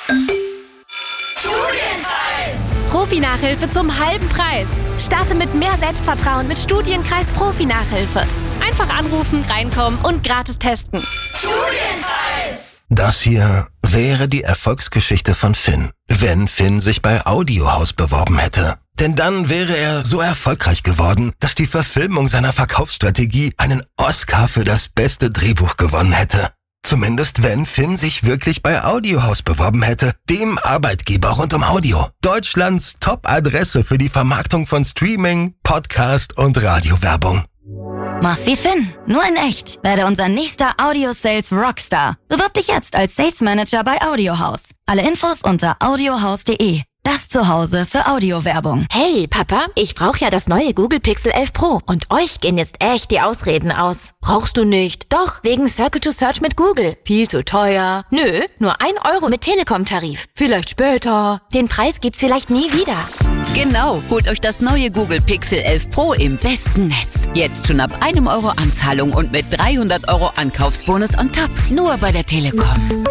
Studienkreis! Profi-Nachhilfe zum halben Preis. Starte mit mehr Selbstvertrauen mit Studienkreis Profi-Nachhilfe. Einfach anrufen, reinkommen und gratis testen. Studienkreis! Das hier wäre die Erfolgsgeschichte von Finn, wenn Finn sich bei Audiohaus beworben hätte. Denn dann wäre er so erfolgreich geworden, dass die Verfilmung seiner Verkaufsstrategie einen Oscar für das beste Drehbuch gewonnen hätte. Zumindest wenn Finn sich wirklich bei Audiohaus beworben hätte, dem Arbeitgeber rund um Audio. Deutschlands Top-Adresse für die Vermarktung von Streaming, Podcast und Radiowerbung. Mach's wie Finn, nur in echt. Werde unser nächster Audio-Sales Rockstar. Bewirb dich jetzt als Sales Manager bei Audiohaus. Alle Infos unter audiohaus.de. Das Zuhause für Audiowerbung. Hey, Papa, ich brauche ja das neue Google Pixel 11 Pro. Und euch gehen jetzt echt die Ausreden aus. Brauchst du nicht? Doch, wegen Circle to Search mit Google. Viel zu teuer. Nö, nur 1 Euro mit Telekom-Tarif. Vielleicht später. Den Preis gibt's vielleicht nie wieder. Genau, holt euch das neue Google Pixel 11 Pro im besten Netz. Jetzt schon ab 1 Euro Anzahlung und mit 300 Euro Ankaufsbonus on top. Nur bei der Telekom.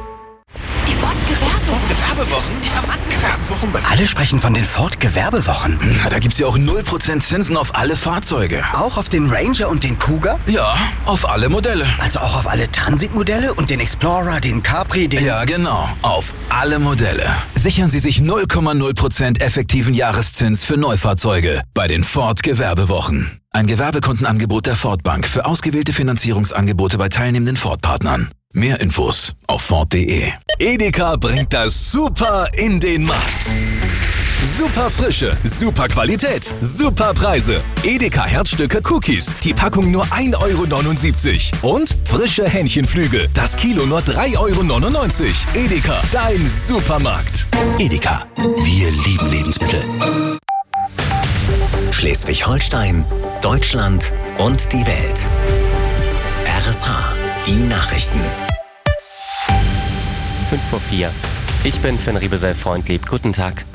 Die Ford-Gewerbewochen? Gewerbewochen? Alle sprechen von den Ford-Gewerbewochen. Na, da gibt's ja auch 0% Zinsen auf alle Fahrzeuge. Auch auf den Ranger und den Kuga? Ja, auf alle Modelle. Also auch auf alle Transit-Modelle und den Explorer, den Capri, den... Ja, genau. Auf alle Modelle. Sichern Sie sich 0,0% effektiven Jahreszins für Neufahrzeuge bei den Ford-Gewerbewochen. Ein Gewerbekundenangebot der Ford Bank für ausgewählte Finanzierungsangebote bei teilnehmenden Ford-Partnern. Mehr Infos auf Ford.de. Edeka bringt das Super in den Markt. Super Frische, super Qualität, super Preise. Edeka Herzstücke Cookies, die Packung nur 1,79 €. Und frische Hähnchenflügel, das Kilo nur 3,99 €. Edeka, dein Supermarkt. Edeka, wir lieben Lebensmittel. Schleswig-Holstein, Deutschland und die Welt. RSH, die Nachrichten. 5:04. Ich bin Finn Riebesell-Freundlieb. Guten Tag.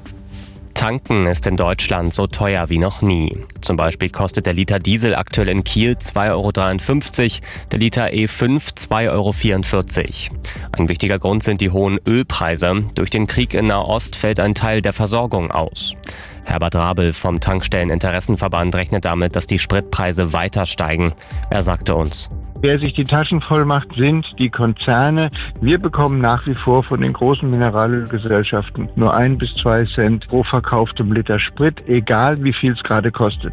Tanken ist in Deutschland so teuer wie noch nie. Zum Beispiel kostet der Liter Diesel aktuell in Kiel 2,53 €, der Liter E5 2,44 €. Ein wichtiger Grund sind die hohen Ölpreise. Durch den Krieg in Nahost fällt ein Teil der Versorgung aus. Herbert Rabel vom Tankstelleninteressenverband rechnet damit, dass die Spritpreise weiter steigen. Er sagte uns: Wer sich die Taschen voll macht, sind die Konzerne. Wir bekommen nach wie vor von den großen Mineralölgesellschaften nur 1 bis 2 Cent pro verkauftem Liter Sprit, egal wie viel es gerade kostet.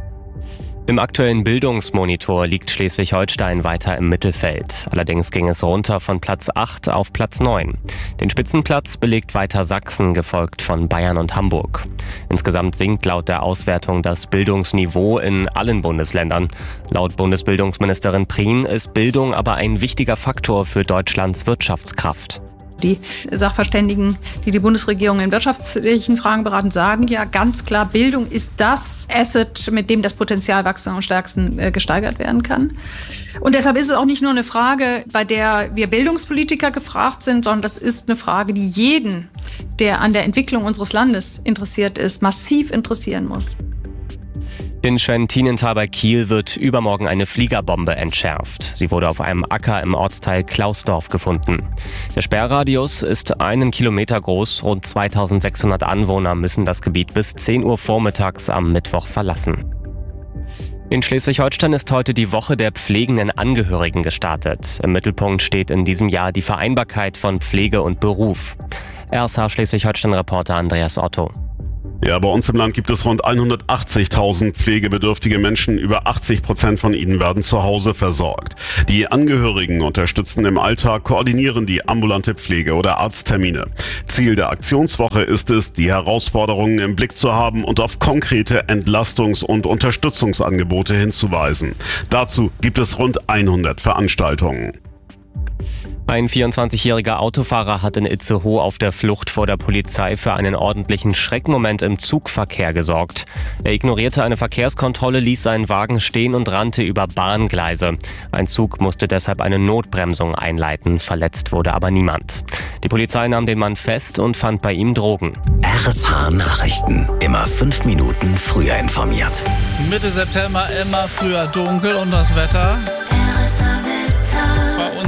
Im aktuellen Bildungsmonitor liegt Schleswig-Holstein weiter im Mittelfeld. Allerdings ging es runter von Platz 8 auf Platz 9. Den Spitzenplatz belegt weiter Sachsen, gefolgt von Bayern und Hamburg. Insgesamt sinkt laut der Auswertung das Bildungsniveau in allen Bundesländern. Laut Bundesbildungsministerin Prien ist Bildung aber ein wichtiger Faktor für Deutschlands Wirtschaftskraft. Die Sachverständigen, die die Bundesregierung in wirtschaftlichen Fragen beraten, sagen ja ganz klar, Bildung ist das Asset, mit dem das Potenzialwachstum am stärksten gesteigert werden kann. Und deshalb ist es auch nicht nur eine Frage, bei der wir Bildungspolitiker gefragt sind, sondern das ist eine Frage, die jeden, der an der Entwicklung unseres Landes interessiert ist, massiv interessieren muss. In Schwentinental bei Kiel wird übermorgen eine Fliegerbombe entschärft. Sie wurde auf einem Acker im Ortsteil Klausdorf gefunden. Der Sperrradius ist 1 Kilometer groß. Rund 2600 Anwohner müssen das Gebiet bis 10 Uhr vormittags am Mittwoch verlassen. In Schleswig-Holstein ist heute die Woche der pflegenden Angehörigen gestartet. Im Mittelpunkt steht in diesem Jahr die Vereinbarkeit von Pflege und Beruf. RSH Schleswig-Holstein-Reporter Andreas Otto. Ja, bei uns im Land gibt es rund 180.000 pflegebedürftige Menschen. Über 80% von ihnen werden zu Hause versorgt. Die Angehörigen unterstützen im Alltag, koordinieren die ambulante Pflege oder Arzttermine. Ziel der Aktionswoche ist es, die Herausforderungen im Blick zu haben und auf konkrete Entlastungs- und Unterstützungsangebote hinzuweisen. Dazu gibt es rund 100 Veranstaltungen. Ein 24-jähriger Autofahrer hat in Itzehoe auf der Flucht vor der Polizei für einen ordentlichen Schreckmoment im Zugverkehr gesorgt. Er ignorierte eine Verkehrskontrolle, ließ seinen Wagen stehen und rannte über Bahngleise. Ein Zug musste deshalb eine Notbremsung einleiten, verletzt wurde aber niemand. Die Polizei nahm den Mann fest und fand bei ihm Drogen. RSH Nachrichten, immer 5 Minuten früher informiert. Mitte September immer früher dunkel und das Wetter? Bei uns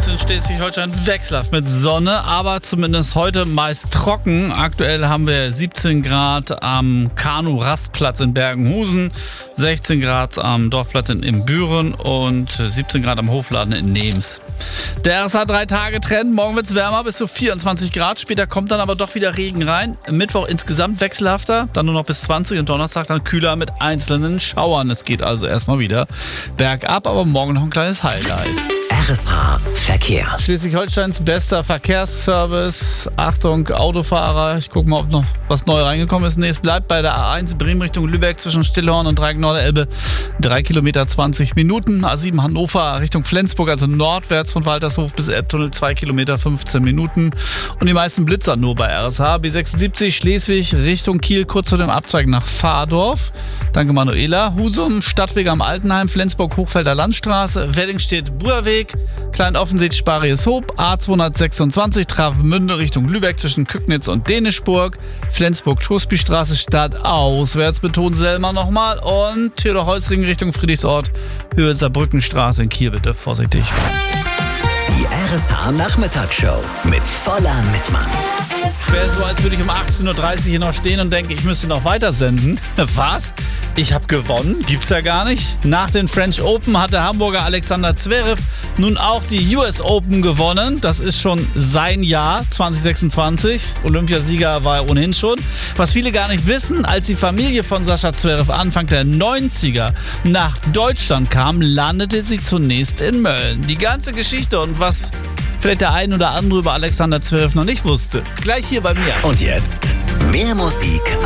uns in Schleswig-Holstein wechselhaft mit Sonne, aber zumindest heute meist trocken. Aktuell haben wir 17 Grad am Kanu-Rastplatz in Bergenhusen, 16 Grad am Dorfplatz in Büren und 17 Grad am Hofladen in Neems. Der RSA 3-Tage-Trend, morgen wird es wärmer bis zu 24 Grad, später kommt dann aber doch wieder Regen rein. Mittwoch insgesamt wechselhafter, dann nur noch bis 20 und Donnerstag dann kühler mit einzelnen Schauern. Es geht also erstmal wieder bergab, aber morgen noch ein kleines Highlight. RSA Verkehr. Schleswig-Holsteins bester Verkehrsservice. Achtung, Autofahrer. Ich gucke mal, ob noch was neu reingekommen ist. Nee, es bleibt bei der A1 Bremen Richtung Lübeck zwischen Stillhorn und Dreieck Norderelbe. 3 Kilometer 20 Minuten. A7 Hannover Richtung Flensburg, also nordwärts von Waltershof bis Elbtunnel 2 Kilometer 15 Minuten. Und die meisten Blitzer nur bei RSH. B76 Schleswig Richtung Kiel kurz vor dem Abzweig nach Fahrdorf. Danke Manuela. Husum, Stadtweg am Altenheim, Flensburg Hochfelder Landstraße, Weddingstedt-Burweg, Klein-Offensicht, Sparius-Hoop, A226 Travemünde Richtung Lübeck zwischen Kücknitz und Dänischburg, Flensburg-Torsbystraße stadtauswärts betont Selma nochmal und Theodor-Heuss-Ring Richtung Friedrichsort, Höhe Saarbrückenstraße in Kiel, bitte vorsichtig. Die RSH Nachmittagsshow mit voller Mitmann. Es wäre so, als würde ich um 18.30 Uhr hier noch stehen und denke, ich müsste noch weiter senden. Was? Ich habe gewonnen? Gibt's ja gar nicht. Nach den French Open hat der Hamburger Alexander Zverev nun auch die US Open gewonnen. Das ist schon sein Jahr 2026. Olympiasieger war er ohnehin schon. Was viele gar nicht wissen, als die Familie von Sascha Zverev Anfang der 90er nach Deutschland kam, landete sie zunächst in Mölln. Die ganze Geschichte und was vielleicht der ein oder andere über Alexander Zverev noch nicht wusste. Gleich hier bei mir. Und jetzt mehr Musik